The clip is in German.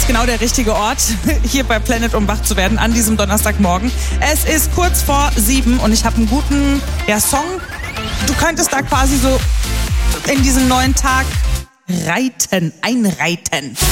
genau der richtige Ort, hier bei Planet, um wach zu werden, an diesem Donnerstagmorgen. Es ist kurz vor 7 und ich habe einen guten Song. Du könntest da quasi so in diesen neuen Tag einreiten.